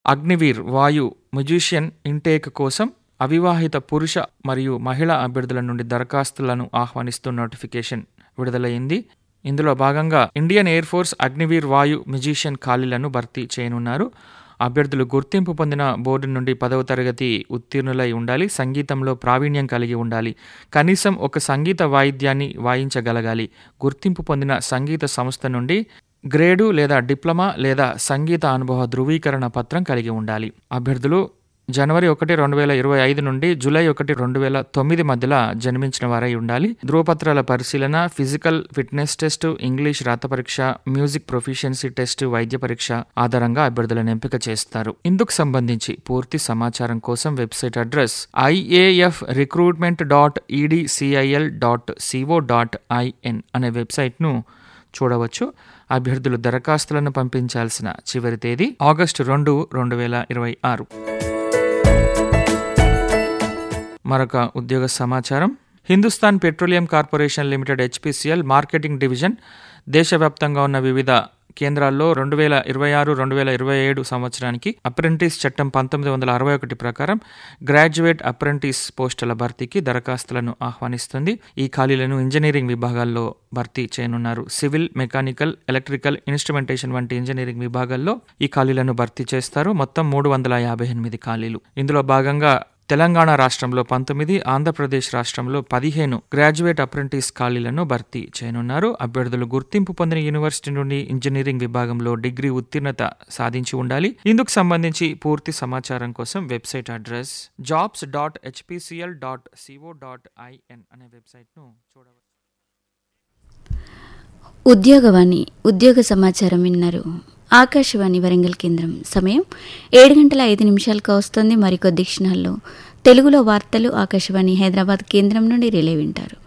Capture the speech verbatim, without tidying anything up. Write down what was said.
అగ్నివీర్ వాయు musician intake కోసం అవివాహిత పురుష మరియు మహిళా అభ్యర్థుల నుండి దరఖాస్తులను ఆహ్వానిస్తూ నోటిఫికేషన్ విడుదలైంది. ఇందులో భాగంగా ఇండియన్ ఎయిర్ ఫోర్స్ అగ్నివీర్ వాయు మ్యూజిషియన్ ఖాళీలను భర్తీ చేయనున్నారు. అభ్యర్థులు గుర్తింపు పొందిన బోర్డు నుండి పదవ తరగతి ఉత్తీర్ణులై ఉండాలి. సంగీతంలో ప్రావీణ్యం కలిగి ఉండాలి. కనీసం ఒక సంగీత వాయిద్యాన్ని వాయించగలగాలి. గుర్తింపు పొందిన సంగీత సంస్థ నుండి గ్రేడు లేదా డిప్లొమా లేదా సంగీత అనుభవ ధృవీకరణ పత్రం కలిగి ఉండాలి. అభ్యర్థులు జనవరి ఒకటి రెండు వేల ఇరవై ఐదు నుండి జూలై ఒకటి రెండు వేల తొమ్మిది మధ్యలో జన్మించిన వారై ఉండాలి. ధృవపత్రాల పరిశీలన, ఫిజికల్ ఫిట్నెస్ టెస్ట్, ఇంగ్లీష్ రాత పరీక్ష, మ్యూజిక్ ప్రొఫిషియన్సీ టెస్ట్, వైద్య పరీక్ష ఆధారంగా అభ్యర్థులను ఎంపిక చేస్తారు. ఇందుకు సంబంధించి పూర్తి సమాచారం కోసం website address IAF recruitment dot EdCIL dot CO dot IN అనే వెబ్సైట్ను చూడవచ్చు. అభ్యర్థులు దరఖాస్తులను పంపించాల్సిన చివరి తేదీ ఆగస్టు రెండు రెండు వేల ఇరవై ఆరు. మరొక ఉద్యోగ సమాచారం. Hindustan petroleum corporation limited HPCL marketing division దేశవ్యాప్తంగా ఉన్న వివిధ కేంద్రాల్లో రెండు వేల ఇరవై ఆరు రెండు వేల ఇరవై ఏడు సంవత్సరానికి అప్రెంటిస్ చట్టం పంతొమ్మిది వందల అరవై ఒకటి ప్రకారం గ్రాడ్యుయేట్ అప్రెంటిస్ పోస్టుల భర్తీకి దరఖాస్తులను ఆహ్వానిస్తుంది. ఈ ఖాళీలను ఇంజనీరింగ్ విభాగాల్లో భర్తీ చేయనున్నారు. సివిల్, మెకానికల్, ఎలక్ట్రికల్, ఇన్స్ట్రుమెంటేషన్ వంటి ఇంజనీరింగ్ విభాగాల్లో ఈ ఖాళీలను భర్తీ చేస్తారు. మొత్తం మూడు వందల యాభై ఎనిమిది ఖాళీలు. ఇందులో భాగంగా తెలంగాణ రాష్ట్రంలో పంతొమ్మిది, ఆంధ్రప్రదేశ్ రాష్ట్రంలో పదిహేను గ్రాడ్యుయేట్ అప్రెంటిస్ ఖాళీలను భర్తీ చేయనున్నారు. అభ్యర్థులు గుర్తింపు పొందిన యూనివర్సిటీ నుండి ఇంజనీరింగ్ విభాగంలో డిగ్రీ ఉత్తీర్ణత సాధించి ఉండాలి. ఇందుకు సంబంధించి పూర్తి సమాచారం కోసం website address jobs dot HPCL dot CO dot IN అనే వెబ్సైట్ను చూడవచ్చు. ఉద్యోగవాణి ఉద్యోగ సమాచారం విన్నారు. ఆకాశవాణి వరంగల్ కేంద్రం. సమయం ఏడు గంటల ఐదు నిమిషాలకు వస్తుంది. మరికొద్ది క్షణాల్లో తెలుగులో వార్తలు ఆకాశవాణి హైదరాబాద్ కేంద్రం నుండి రిలే వింటారు.